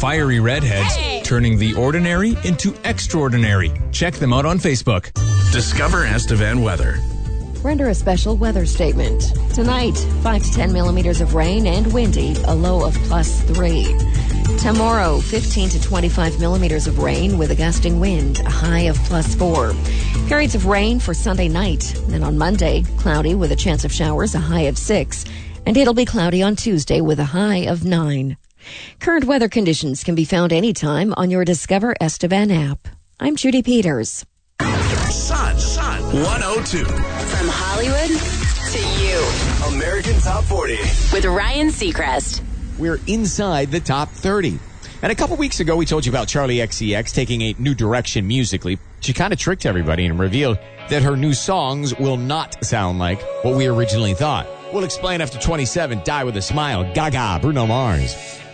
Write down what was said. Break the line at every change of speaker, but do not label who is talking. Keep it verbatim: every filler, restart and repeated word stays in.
fiery redheads,
Hey!
turning the ordinary into extraordinary. Check them out on Facebook.
Discover Estevan weather.
We're under a special weather statement. Tonight, five to ten millimeters of rain and windy, a low of plus three. Tomorrow, fifteen to twenty-five millimeters of rain with a gusting wind, a high of plus four. Periods of rain for Sunday night. And on Monday, cloudy with a chance of showers, a high of six. And it'll be cloudy on Tuesday with a high of nine. Current weather conditions can be found anytime on your Discover Estevan app. I'm Judy Peters.
Sun, Sun one oh two.
From Hollywood to you.
American Top forty.
With Ryan Seacrest.
We're inside the top thirty. And a couple weeks ago, we told you about Charli X C X taking a new direction musically. She kind of tricked everybody and revealed that her new songs will not sound like what we originally thought. We'll explain after twenty-seven, Die With a Smile, Gaga, Bruno Mars.